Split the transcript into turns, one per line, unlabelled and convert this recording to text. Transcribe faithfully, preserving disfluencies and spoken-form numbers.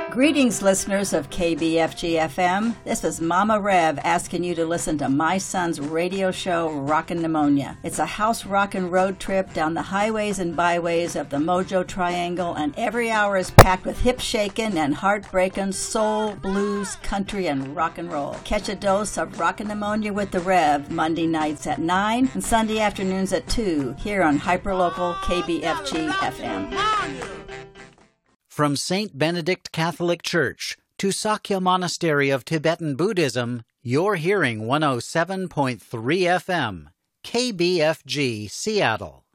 Greetings, listeners of K B F G F M. This is Mama Rev asking you to listen to my son's radio show, Rockin' Pneumonia. It's a house rockin' road trip down the highways and byways of the Mojo Triangle, and every hour is packed with hip-shakin' and heart-breakin' soul, blues, country, and rock and roll. Catch a dose of Rockin' Pneumonia with the Rev Monday nights at nine and Sunday afternoons at two here on hyperlocal K B F G F M.
From Saint Benedict Catholic Church to Sakya Monastery of Tibetan Buddhism, you're hearing one oh seven point three F M, K B F G, Seattle.